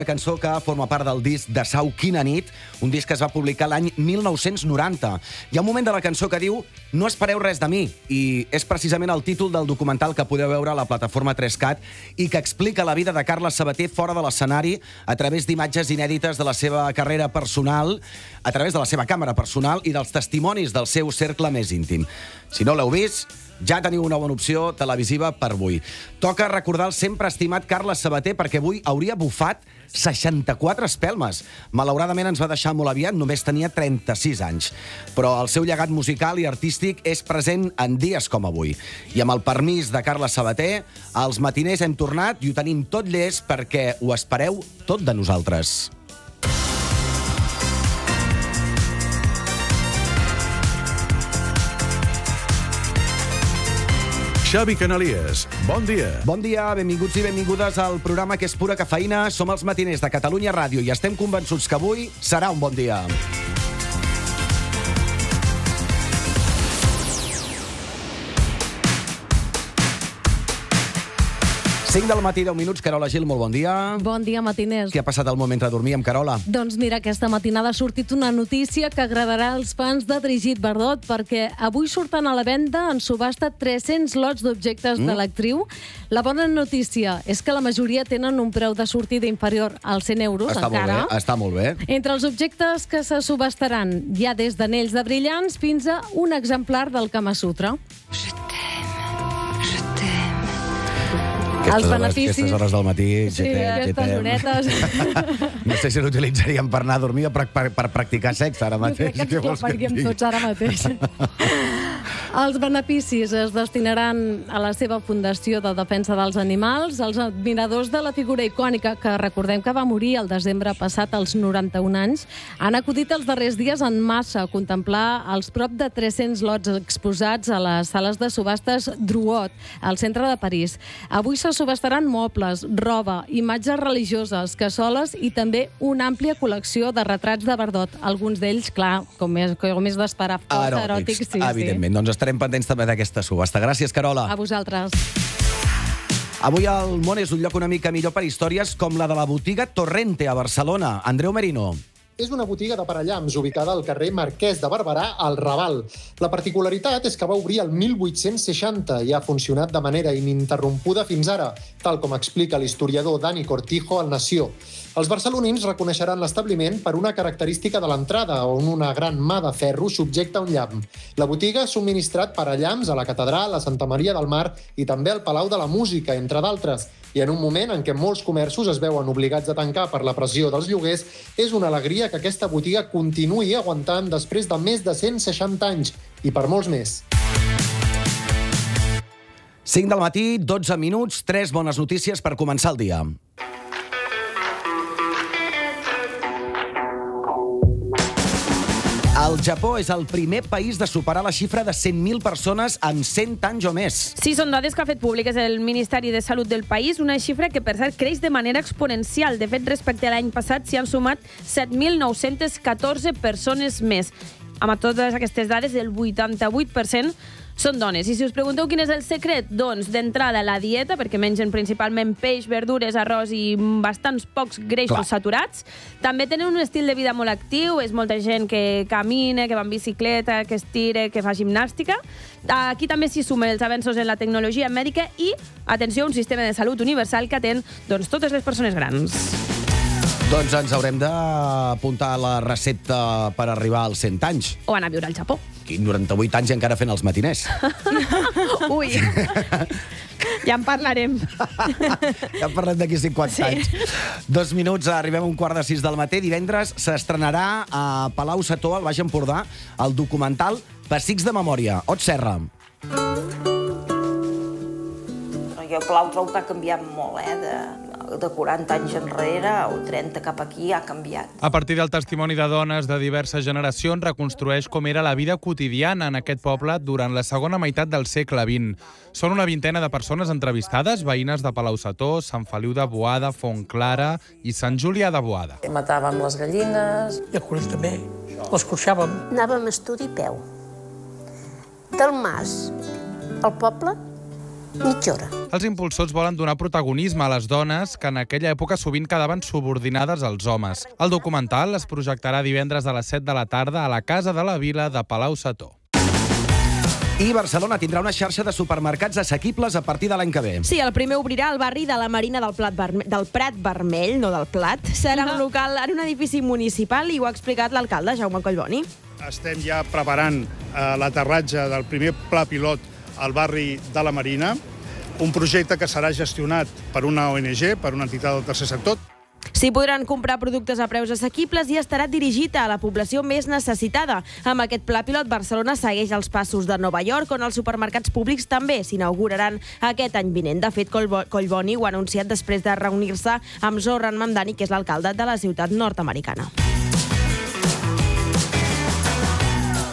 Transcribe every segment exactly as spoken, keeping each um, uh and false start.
cançó que forma part del disc de Sau Quina nit, un disc que es va publicar l'any mil nou-cents noranta. Hi ha un moment de la cançó que diu "No espereu res de mi", i és precisament el títol del documental que podeu veure a la plataforma tres cat i que explica la vida de Carles Sabater fora de l'escenari a través d'imatges inèdites de la seva carrera personal, a través de la seva càmera personal i dels testimonis del seu cercle més íntim. Si no l'heu vist, ja teniu una bona opció televisiva per avui. Toca recordar el sempre estimat Carles Sabater perquè avui hauria bufat seixanta-quatre espelmes. Malauradament ens va deixar molt aviat, només tenia trenta-sis anys. Però el seu llegat musical i artístic és present en dies com avui. I amb el permís de Carles Sabater, als matiners hem tornat i ho tenim tot llest perquè ho espereu tot de nosaltres. Xavi Canalies, bon dia. Bon dia, benvinguts i benvingudes al programa que és pura cafeïna. Som els matiners de Catalunya Ràdio i estem convençuts que avui serà un bon dia. cinc del matí, deu minuts. Carola Gil, molt bon dia. Bon dia, matiners. Què ha passat al moment de dormir amb Carola? Doncs mira, aquesta matinada ha sortit una notícia que agradarà als fans de Brigitte Bardot, perquè avui surten a la venda en subhasta tres-cents lots d'objectes mm. de l'actriu. La bona notícia és que la majoria tenen un preu de sortida inferior als cent euros, està encara. Molt bé, està molt bé. Entre els objectes que se subhastaran hi ha des d'anells de brillants fins a un exemplar del Kama Sutra. Aquestes, els hores, beneficis... aquestes hores del matí... Sí, aquestes horetes... No sé si l'utilitzaríem per anar a dormir o per, per, per practicar sexe ara mateix. Jo crec que ens claparíem tots ara mateix. Els beneficis es destinaran a la seva Fundació de Defensa dels Animals. Els admiradors de la figura icònica, que recordem que va morir el desembre passat als noranta-un anys, han acudit els darrers dies en massa a contemplar els prop de tres-cents lots exposats a les sales de subhastes Drouot, al centre de París. Avui se subhastaran mobles, roba, imatges religioses, cassoles i també una àmplia col·lecció de retrats de Bardot. Alguns d'ells, clar, com és, com és d'esperar, força eròtics. Sí, evidentment. Sí. Doncs estarem pendents també d'aquesta subhasta. Gràcies, Carola. A vosaltres. Avui el món és un lloc una mica millor per històries com la de la botiga Torrente a Barcelona. Andreu Merino. És una botiga de parellams ubicada al carrer Marquès de Barberà, al Raval. La particularitat és que va obrir el mil vuit-cents seixanta i ha funcionat de manera ininterrompuda fins ara, tal com explica l'historiador Dani Cortijo al Nació. Els barcelonins reconeixeran l'establiment per una característica de l'entrada, on una gran mà de ferro subjecta un llamp. La botiga ha subministrat parellams a la Catedral, a Santa Maria del Mar i també al Palau de la Música, entre d'altres. I en un moment en què molts comerços es veuen obligats a tancar per la pressió dels lloguers, és una alegria que aquesta botiga continuï aguantant després de més de cent seixanta anys, i per molts més. cinc del matí, dotze minuts, tres bones notícies per començar el dia. El Japó és el primer país de superar la xifra de cent mil persones amb cent anys o més. Sí, són dades que ha fet públiques el Ministeri de Salut del país, una xifra que, per cert, creix de manera exponencial. De fet, respecte a l'any passat, s'hi han sumat set mil nou-cents catorze persones més. Amb totes aquestes dades, el vuitanta-vuit per cent són dones. I si us pregunteu quin és el secret, doncs, d'entrada, la dieta, perquè mengen principalment peix, verdures, arròs i bastants pocs greixos Clar. saturats. També tenen un estil de vida molt actiu, és molta gent que camina, que va en bicicleta, que estira, que fa gimnàstica. Aquí també s'hi sumen els avenços en la tecnologia mèdica i, atenció, un sistema de salut universal que atén doncs, totes les persones grans. Doncs ens haurem d'apuntar la recepta per arribar als cent anys. O anar a viure al Japó. Aquí, noranta-vuit anys i encara fent els matiners. Ui, ja en parlarem. Ja en parlem d'aquí cinquanta sí. anys. Dos minuts, arribem a un quart de sis del matí. Divendres s'estrenarà a Palau-Sató, al Baix Empordà, el documental Pessics de memòria. Ot Serra. Jo Palau trobo que ha canviat molt, eh? De, de quaranta anys enrere o trenta cap aquí ha canviat. A partir del testimoni de dones de diverses generacions reconstrueix com era la vida quotidiana en aquest poble durant la segona meitat del segle vint. Són una vintena de persones entrevistades, veïnes de Palau-Sató, Sant Feliu de Boada, Fontclara i Sant Julià de Boada. Matàvem les gallines. I el conill també. Les corxàvem. Anàvem a estudi peu. Del mas al poble mitja hora. Els impulsors volen donar protagonisme a les dones que en aquella època sovint quedaven subordinades als homes. El documental es projectarà divendres a les set de la tarda a la Casa de la Vila de Palau-Sató. I Barcelona tindrà una xarxa de supermercats assequibles a partir de l'any que ve. Sí, el primer obrirà al barri de la Marina del, Plat Verme del Prat Vermell, no del Plat. Serà un local en un edifici municipal i ho ha explicat l'alcalde, Jaume Collboni. Estem ja preparant eh, l'aterratge del primer pla pilot al barri de la Marina, un projecte que serà gestionat per una O N G, per una entitat del tercer sector. S'hi podran comprar productes a preus assequibles i estarà dirigit a la població més necessitada. Amb aquest pla pilot, Barcelona segueix els passos de Nova York, on els supermercats públics també s'inauguraran aquest any vinent. De fet, Collboni ho ha anunciat després de reunir-se amb Zoran Mamdani, que és l'alcalde de la ciutat nord-americana.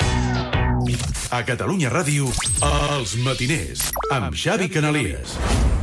A Catalunya Ràdio, Els Matiners, amb Xavi Canalies.